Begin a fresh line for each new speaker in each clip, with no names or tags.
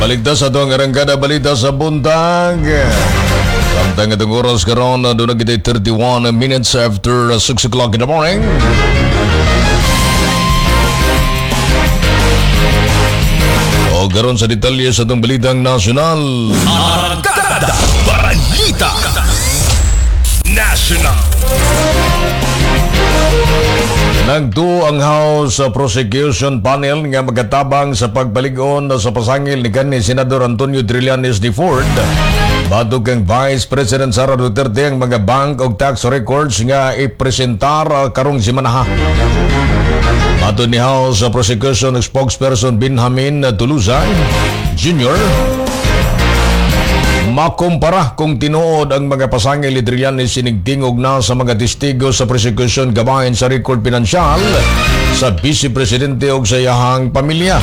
Baligtas sa itong arangkada balita sa buntag. Samtang itong oras karon doon na kita 31 minutes after 6 o'clock in the morning. O karon sa detalye sa itong balitang nasyonal.
Arangkada Balita National.
Nagtuo ang House Prosecution Panel nga magatabang sa pagbalig-on sa pasangil ni kanhi Senador Antonio Trillanes D. Ford. Batok kang Vice President Sara Duterte ang mga bank o tax records nga ipresentar karong simanaha. Batok ni House Prosecution Spokesperson Benjamin Tuluza Jr. Makumpara kung tinuod ang mga pasangil ni Trillanes sinigtingog na sa mga testigo sa prosecution gabahin sa record pinansyal sa Vice Presidente o sa iyahang pamilya.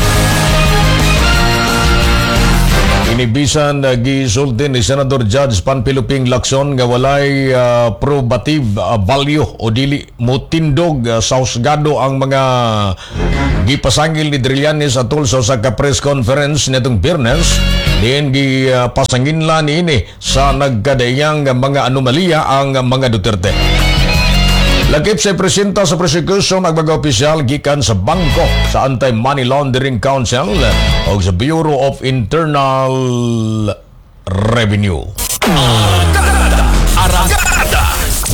Inibisan gisulti ni Senador Judge Panfiloping Lacson nga walay probative value o dili motindog sa husgado ang mga gipasangil ni Trillanes atol sa press conference nitong Biyernes. Diyan gipasanginlan ini sa nagkadayang mga anomalya ang mga Duterte. Lakip sa presenta sa prosecution ang mga opisyal gikan sa bangko sa Anti-Money Laundering Council o sa Bureau of Internal Revenue.
Arangkada.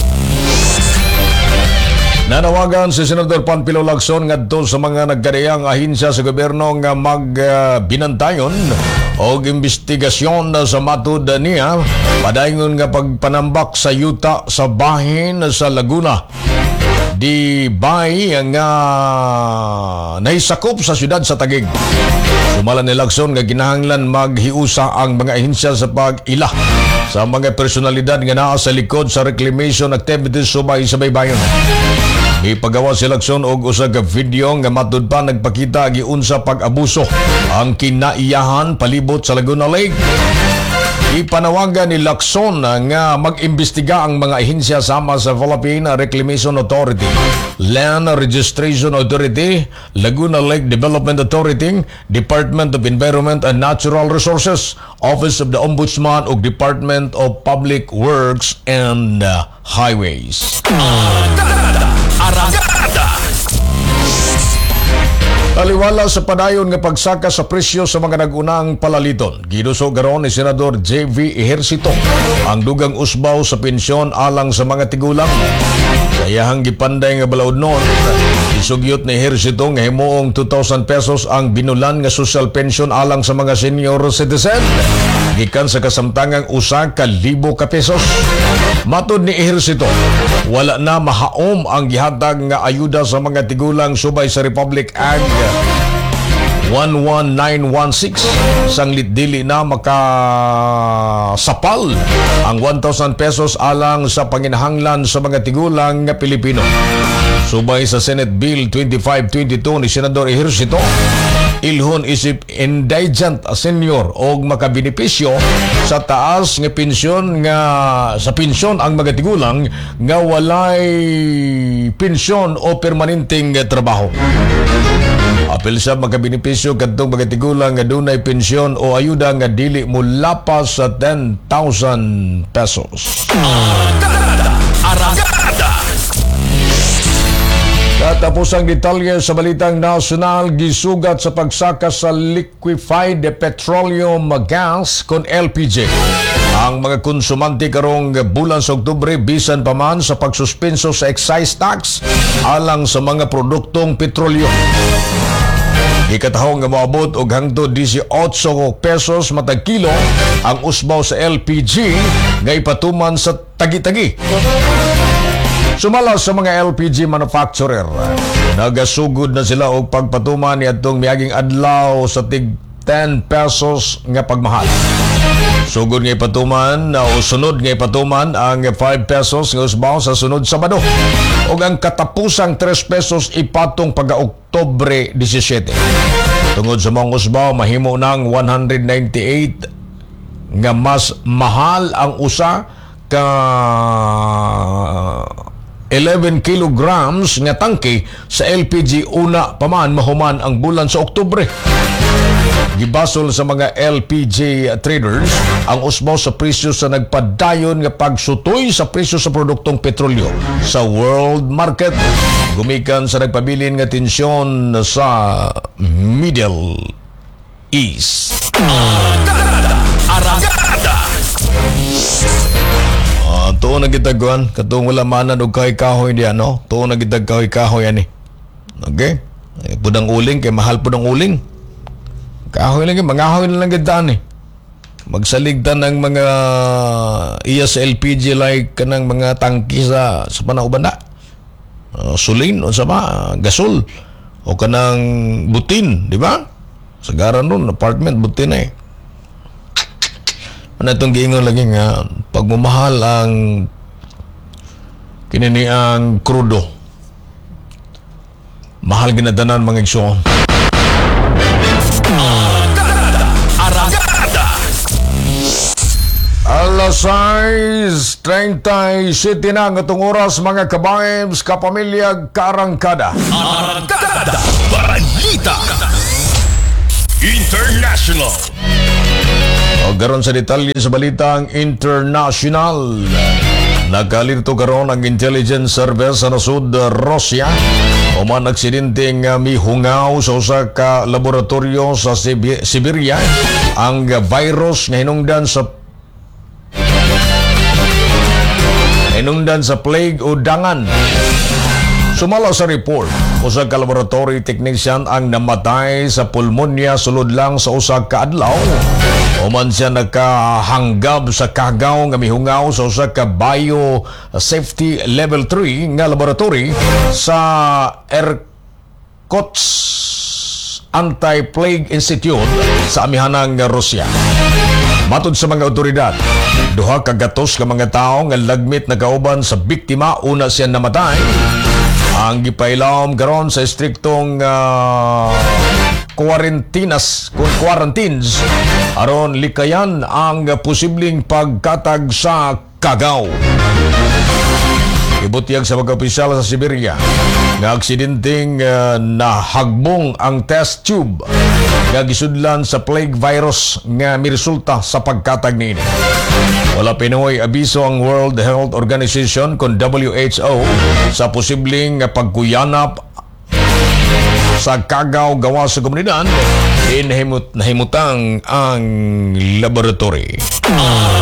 Nanawagan si Senador Panfilo Lacson ngadto sa mga nagkadayang ahensya sa gobyerno nga magbinantayon o investigasyon sa matud niya padayon nga pagpanambak sa yuta sa bahin sa Laguna. Di bay nga naisakop sa syudad sa Taguig. Sumala ni Lacson nga ginahanglan maghiusa ang mga ahensya sa pag-ila sa mga personalidad nga naa sa likod sa reclamation activities subay sa baybayon. Ipagawa si Lacson og usa ka video nga matud pa nagpakita giunsa pag-abuso ang kinaiyahan palibot sa Laguna Lake. Ipanawagan ni Lacson nga mag-imbestiga ang mga ahensya sama sa Philippine Reclamation Authority, Land Registration Authority, Laguna Lake Development Authority, Department of Environment and Natural Resources, Office of the Ombudsman ug Department of Public Works and Highways.
Arangkada.
Taliwala sa padayon nga pagsaka sa presyo sa mga nagunang palaliton, giduso garon ni Senador J.V. Ejercito ang dugang usbaw sa pensyon alang sa mga tigulang. Sa iyahang gipanday nga balaod noon, isugyot ni Ejercito nga himuong 2,000 pesos ang binulan nga social pension alang sa mga senior citizen, gikan sa kasamtangang 1,000 ka pesos. Matud ni Ejercito, wala na mahaom ang gihatag nga ayuda sa mga tigulang subay sa Republic Act 11916 sanglit dili na makasapal ang 1,000 pesos alang sa panginahanglan sa mga tigulang nga Pilipino. Subay sa Senate Bill 2522 ni Senador Ejercito, ilhon isip indigent senior o makabenepisyo sa taas nga pensyon nga sa pensyon ang mga tigulang nga walay pensyon o permanenteng trabaho. Apil sa makabenepisyo kadtong mga tigulang nga dunay pensyon o ayuda nga dili mulapas sa 10,000 pesos.
Arangkada.
Tapos ang detalye sa balitang nasyonal, gisugat sa pagsaka sa liquefied petroleum gas kon LPG. Ang mga konsumante karong bulan sa Oktubre bisan pa man sa pagsuspenso sa excise tax alang sa mga produktong petrolyo. Ikatahong nga maabot og hangtod 18 pesos matag kilo ang usbaw sa LPG nga ipatuman sa tagi-tagi. Sumala sa mga LPG manufacturer, nagasugod na sila og pagpatuman ni adtong miaging adlaw sa tig 10 pesos nga pagmahal. Sugod nga ipatuman o sunod nga ipatuman ang 5 pesos nga usbaw sa sunod Sabado ug ang katapusang 3 pesos ipatong pagka-Oktubre 17. Tungod sa mga usbaw mahimo ng 198 nga mas mahal ang usa ka 11 kilograms nga tangke sa LPG una pa man mahuman ang bulan sa Oktubre. gibasol sa mga LPG traders ang usmaw sa presyo sa nagpadayon nga pagsutoy sa presyo sa produktong petrolyo sa world market gumikan sa nagpabilin nga tensyon sa Middle East.
Aragada.
Tuon na gitagwan katong wala manan og kahoy diyan no. Tuon na gitag kahoy ani. Okay? Pudang uling kay mahal pudang uling. Kahoy lang mangahoy na lang gidaan eh. Magsaligtan ng mga iya sa LPG like kanang mga tangki sa panauban na. Sulin o sama gasol o kanang butin, di ba? Sagaran nun, apartment butin eh. Ano itong giingon lagi nga pagmamahal ang kinini ang krudo. Mahal ginadanan mga igsoon.
Aragada.
Alas 6:37 na ng itong oras mga kabayms, kapamilya, karangkada.
Aragada. Balita International.
O garon sa detalye sa balitang international. Nagkalito karon ang intelligence service sa nasud Russia o man aksidenteng mihungaw sa usa ka laboratorio sa Siberia ang virus nga hinungdan sa plague o dangan. Sumala sa report, usa ka laboratory technician ang namatay sa pulmonya sulod lang sa usa ka adlaw. Oman siya nakahanggab sa kagaw nga mihungaw sa usa ka bio safety level 3 nga laboratory sa Irkutsk Anti-Plague Institute sa amihanang Russia. Matod sa mga otoridad, duha ka gatos ka mga tao nga lagmit na kauban sa biktima una siya namatay. Ang gipailawom karon sa striktong quarantines aron likayan ang posibleng pagkatag sa kagaw. Ibutyag sa mga opisyal sa Siberia nga aksidenteng nahagbong ang test tube nga gisudlan sa plague virus nga miresulta sa pagkatag niini. Wala pinuoy abiso ang World Health Organization kon WHO sa posibleng pagkuyanap sa kagaw gawa sa komunidad, nahimutang ang laboratory.